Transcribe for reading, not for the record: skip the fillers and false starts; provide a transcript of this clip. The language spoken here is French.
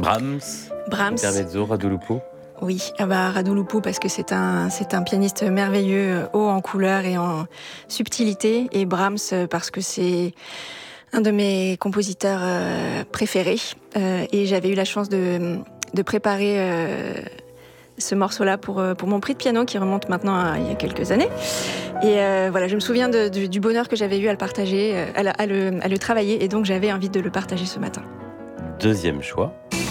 Brahms. Intermezzo, Radu Lupo. Oui, Radu Lupo parce que c'est un pianiste merveilleux, haut en couleur et en subtilité, et Brahms parce que c'est un de mes compositeurs préférés, et j'avais eu la chance de préparer ce morceau-là pour mon prix de piano qui remonte maintenant à il y a quelques années. Et voilà, je me souviens du bonheur que j'avais eu à le partager, à le travailler, et donc j'avais envie de le partager ce matin. Deuxième choix.